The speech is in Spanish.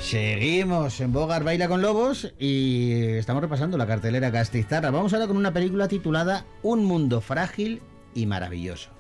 Seguimos en Bogart Baila con Lobos y estamos repasando la cartelera Gastizarra. Vamos ahora con una película titulada Un mundo frágil y maravilloso.